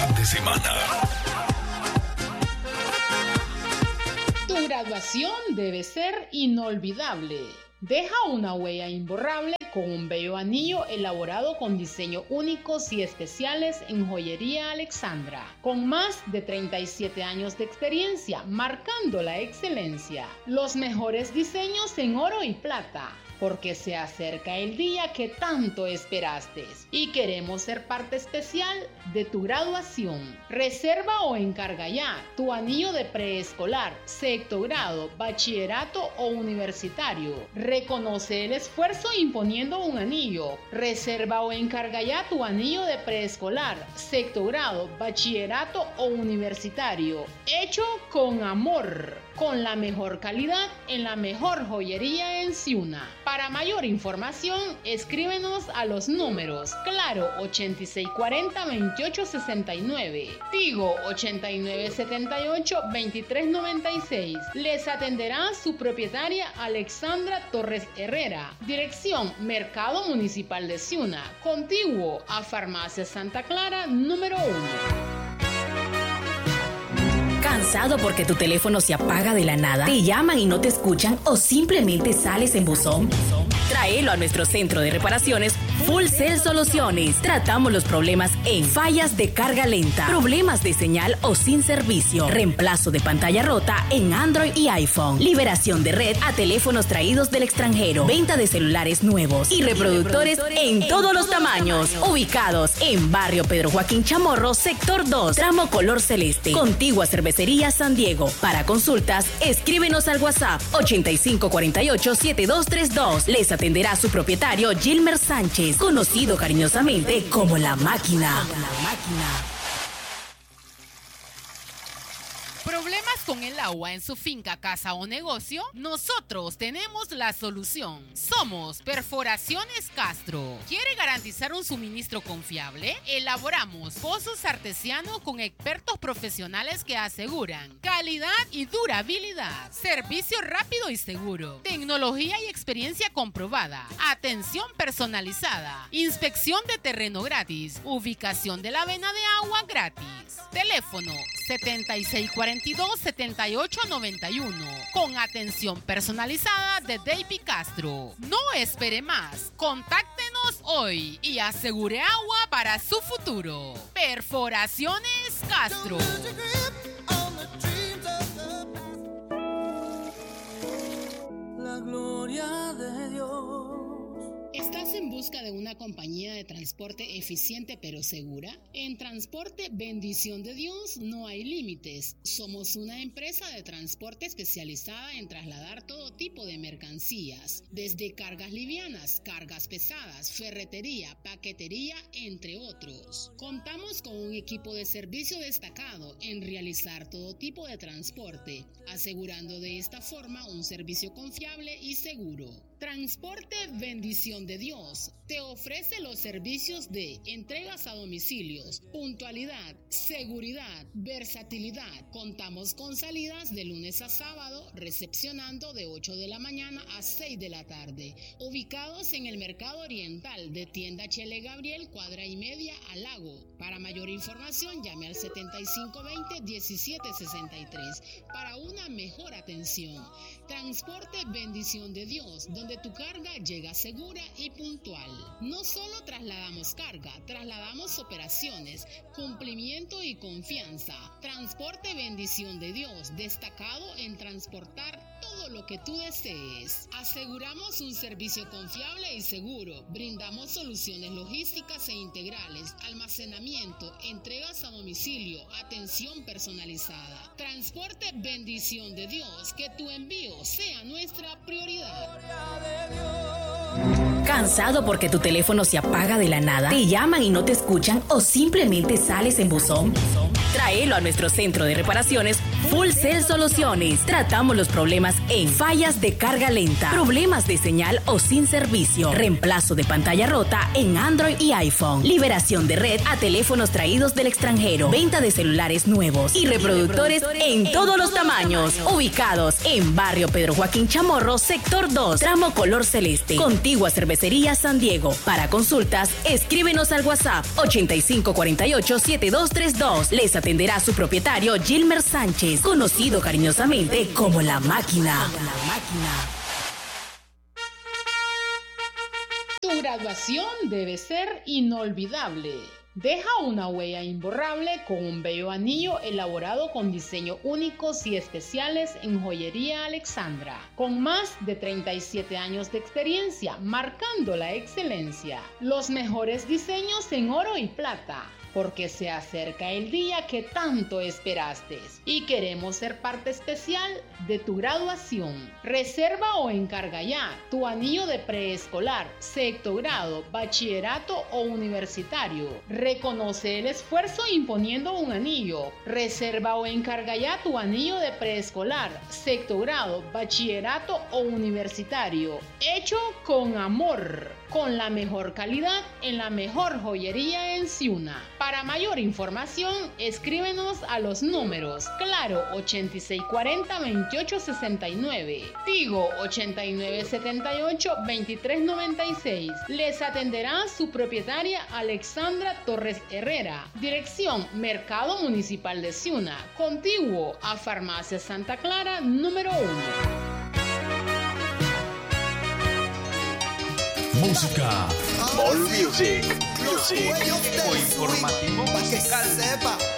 fin de semana. Tu graduación debe ser inolvidable. Deja una huella imborrable con un bello anillo elaborado con diseños únicos y especiales en Joyería Alexandra, con más de 37 años de experiencia, marcando la excelencia. Los mejores diseños en oro y plata, porque se acerca el día que tanto esperaste y queremos ser parte especial de tu graduación. Reserva o encarga ya tu anillo de preescolar, sexto grado, bachillerato o universitario. Reconoce el esfuerzo imponiendo un anillo. Reserva o encarga ya tu anillo de preescolar, sexto grado, bachillerato o universitario. Hecho con amor, con la mejor calidad en la mejor joyería en Ciuna. Para mayor información, escríbenos a los números Claro 8640-2869, Tigo 8978-2396. Les atenderá su propietaria Alexandra Torres Herrera. Dirección Mercado Municipal de Ciuna, contiguo a Farmacia Santa Clara número 1. ¿Cansado porque tu teléfono se apaga de la nada? ¿Te llaman y no te escuchan o simplemente sales en buzón? Tráelo a nuestro centro de reparaciones Full Cell Soluciones. Tratamos los problemas en fallas de carga lenta, problemas de señal o sin servicio, reemplazo de pantalla rota en Android y iPhone, liberación de red a teléfonos traídos del extranjero, venta de celulares nuevos y reproductores en todos los tamaños. Ubicados en Barrio Pedro Joaquín Chamorro, Sector 2, tramo color celeste, contigua Cervecería San Diego. Para consultas, escríbenos al WhatsApp 8548-7232. Les atenderá su propietario Gilmer Sánchez, conocido cariñosamente como La Máquina. ¿Problemas con el agua en su finca, casa o negocio? Nosotros tenemos la solución. Somos Perforaciones Castro. ¿Quiere garantizar un suministro confiable? Elaboramos pozos artesianos con expertos profesionales que aseguran calidad y durabilidad, servicio rápido y seguro, tecnología y experiencia comprobada, atención personalizada, inspección de terreno gratis, ubicación de la vena de agua gratis. Teléfono 7642-7891 con atención personalizada de David Castro. No espere más, contáctenos hoy y asegure agua para su futuro. Perforaciones Castro. La gloria de Dios. ¿Estás en busca de una compañía de transporte eficiente pero segura? En Transporte Bendición de Dios no hay límites. Somos una empresa de transporte especializada en trasladar todo tipo de mercancías, desde cargas livianas, cargas pesadas, ferretería, paquetería, entre otros. Contamos con un equipo de servicio destacado en realizar todo tipo de transporte, asegurando de esta forma un servicio confiable y seguro. Transporte Bendición de Dios te ofrece los servicios de entregas a domicilios, puntualidad, seguridad, versatilidad. Contamos con salidas de lunes a sábado, recepcionando de 8 de la mañana a 6 de la tarde. Ubicados en el Mercado Oriental de Tienda Chele Gabriel, cuadra y media al Lago. Para mayor información, llame al 7520-1763 para una mejor atención. Transporte Bendición de Dios, donde tu carga llega segura y puntual. No solo trasladamos carga, trasladamos operaciones, cumplimiento y confianza. Transporte Bendición de Dios, destacado en transportar todo lo que tú desees. Aseguramos un servicio confiable y seguro. Brindamos soluciones logísticas e integrales, almacenamiento, entregas a domicilio, atención personalizada. Transporte Bendición de Dios, que tu envío sea nuestra prioridad. ¿Cansado porque tu teléfono se apaga de la nada? ¿Te llaman y no te escuchan o simplemente sales en buzón? Tráelo a nuestro centro de reparaciones Full Cell Soluciones. Tratamos los problemas en fallas de carga lenta, problemas de señal o sin servicio, reemplazo de pantalla rota en Android y iPhone, liberación de red a teléfonos traídos del extranjero, venta de celulares nuevos y reproductores en todos los tamaños. Ubicados en Barrio Pedro Joaquín Chamorro, Sector 2, tramo color celeste, contigua Cervecería San Diego. Para consultas, escríbenos al WhatsApp 8548-7232. Les atenderá su propietario Gilmer Sánchez, conocido cariñosamente como La Máquina. Tu graduación debe ser inolvidable. Deja una huella imborrable con un bello anillo elaborado con diseños únicos y especiales en Joyería Alexandra, con más de 37 años de experiencia, marcando la excelencia. Los mejores diseños en oro y plata, porque se acerca el día que tanto esperaste y queremos ser parte especial de tu graduación. Reserva o encarga ya tu anillo de preescolar, sexto grado, bachillerato o universitario. Reconoce el esfuerzo imponiendo un anillo. Reserva o encarga ya tu anillo de preescolar, sexto grado, bachillerato o universitario. Hecho con amor, con la mejor calidad en la mejor joyería en Ciuna. Para mayor información, escríbenos a los números Claro 8640-2869, Tigo 8978-2396. Les atenderá su propietaria Alexandra Torres Herrera. Dirección Mercado Municipal de Ciuna, contiguo a Farmacia Santa Clara número 1. Música. All Music. O informativo musical.